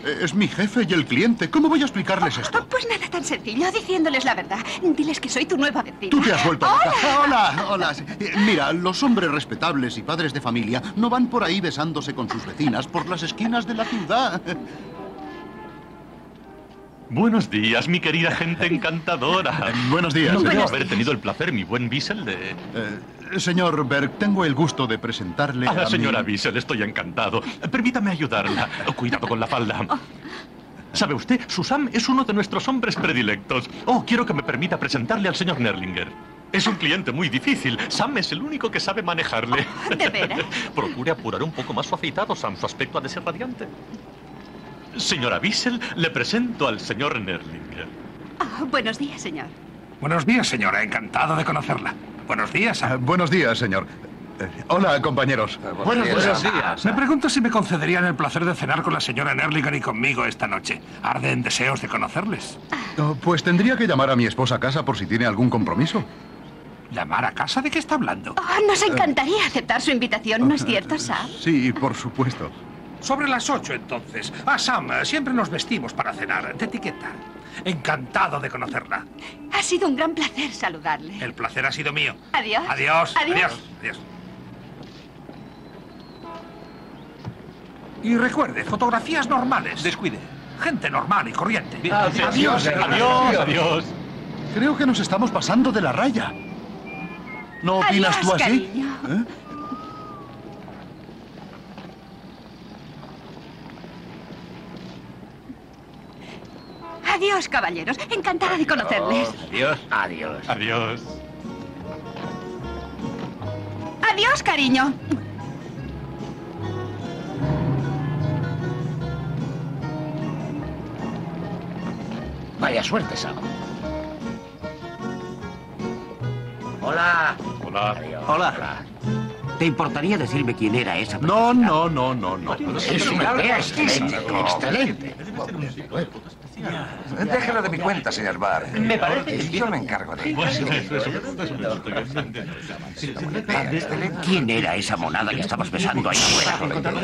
Es mi jefe y el cliente. ¿Cómo voy a explicarles esto? Pues nada tan sencillo, diciéndoles la verdad. Diles que soy tu nueva vecina. Tú te has vuelto a casa. Hola, hola. Mira, los hombres respetables y padres de familia no van por ahí besándose con sus vecinas por las esquinas de la ciudad. Buenos días, mi querida gente encantadora. Buenos días. No creo Buenos haber días. tenido el placer, mi buen Wiesel, de... Señor Berg, tengo el gusto de presentarle A la mi- señora Wiesel, estoy encantado. Permítame ayudarla. Cuidado con la falda. ¿Sabe usted? Susan es uno de nuestros hombres predilectos. Oh, quiero que me permita presentarle al señor Nerlinger. Es un cliente muy difícil. Sam es el único que sabe manejarle. ¿De veras? Procure apurar un poco más su afeitado, Sam. Su aspecto ha de ser radiante. Señora Wiesel, le presento al señor Nerlinger. Buenos días, señor. Buenos días, señora. Encantado de conocerla. Buenos días. Buenos días, señor. Hola, compañeros. Buenos días. Me pregunto si me concederían el placer de cenar con la señora Nerlinger y conmigo esta noche. Arden deseos de conocerles. Pues tendría que llamar a mi esposa a casa por si tiene algún compromiso. ¿Llamar a casa? ¿De qué está hablando? Nos encantaría aceptar su invitación, ¿no es cierto, Sam? Sí, por supuesto. Sobre las 8, entonces. Sam, siempre nos vestimos para cenar. De etiqueta. Encantado de conocerla. Ha sido un gran placer saludarle. El placer ha sido mío. Adiós. Adiós. Adiós. Adiós. Y recuerde, fotografías normales. Descuide. Gente normal y corriente. Adiós, adiós. Creo que nos estamos pasando de la raya. ¿No opinas Adiós, tú así? cariño. ¿Eh? Adiós, caballeros. Encantada de conocerles. Adiós. Adiós. Adiós, cariño. Vaya suerte, Sam. Hola. Hola. Hola. ¿Te importaría decirme quién era esa No, persona? no. Es una idea excelente. Excelente. Déjelo de mi cuenta, señor Barr. Me parece Yo me encargo de ello. ¿Quién era esa monada que estabas besando ahí afuera?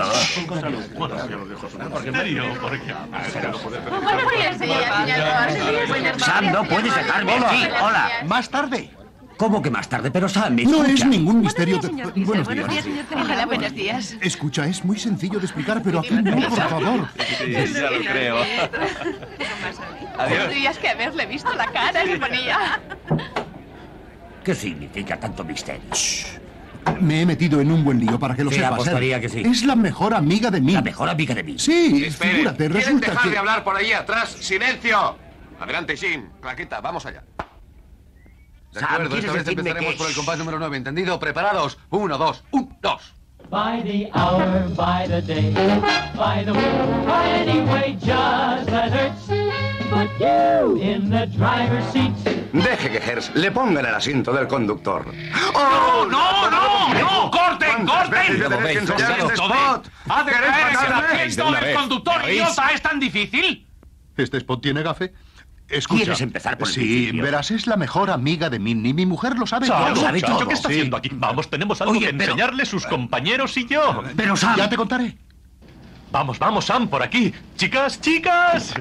Buenos días, señor. Sam, no puedes dejarme así. Hola. Más tarde. ¿Cómo que más tarde? Pero Sam, me No es escucha. ningún misterio. Buenos días, señor. Hola, buenos días. Escucha, es muy sencillo de explicar, pero aquí no, por favor. Ya lo creo. Tendrías que haberle visto la cara que ponía. ¿Qué significa tanto misterio? Me he metido en un buen lío para que lo Sí, sepas. apostaría que sí. Es la mejor amiga de mí. La mejor amiga de mí. Sí, Esperen. figúrate, ¿Quieren resulta dejar que... de hablar por ahí atrás? ¡Silencio! Adelante, Shin. Claqueta, vamos allá. De Sam, acuerdo, ¿quieres esta vez decirme empezaremos qué? por el compás número 9, ¿entendido? ¿Preparados? 1, 2, 1, 2. By the hour, by the day, by the week, by any way, just as hurts. Put you in the driver's seat. Deje que Hers le ponga en el asiento del conductor. ¡No, no, no! ¡No! ¡Corten, corten! Yo tenéis que enseñar este todo. spot. ¡Haz de ¿Queréis caer el pasarme? asiento del conductor, idiota! ¿Es tan difícil? ¿Este spot tiene gafe? Escucha. ¿Quieres empezar por el Sí, principio? verás, es la mejor amiga de Minnie. Mi mujer lo sabe Sam, todo. sabe muchacho, todo. ¿qué está Sí. haciendo aquí? Vamos, tenemos algo Oye, que pero- enseñarle sus compañeros y yo. Pero Sam... Ya te contaré. Vamos, vamos, Sam, por aquí. Chicas, chicas.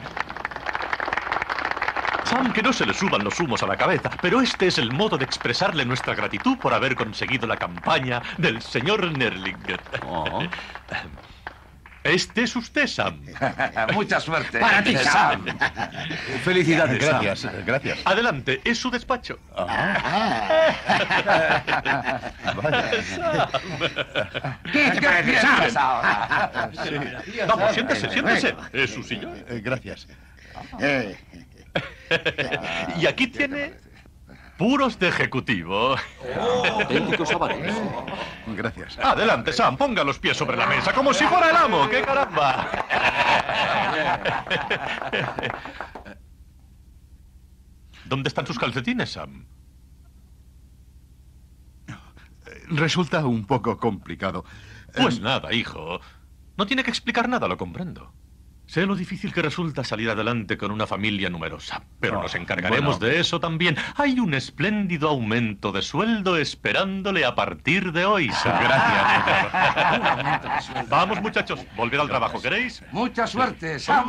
Sam, que no se le suban los humos a la cabeza, pero este es el modo de expresarle nuestra gratitud por haber conseguido la campaña del señor Nerlinger. Oh. Este es usted, Sam. Mucha suerte. Para ti, Sam. Felicidades. Gracias. Adelante, es su despacho. ¿Qué te parece, Sam? Vamos, siéntese, siéntese. Es su sillón. Gracias. Y aquí tiene puros de ejecutivo. Gracias. Adelante, Sam, ponga los pies sobre la mesa, como si fuera el amo. ¡Qué caramba! ¿Dónde están sus calcetines, Sam? Resulta un poco complicado. Pues nada, hijo. No tiene que explicar nada, lo comprendo. Sé lo difícil que resulta salir adelante con una familia numerosa, pero nos encargaremos de eso también. Hay un espléndido aumento de sueldo esperándole a partir de hoy, Sam. Gracias. Vamos, muchachos, volver al trabajo, ¿queréis? Mucha suerte, Sam.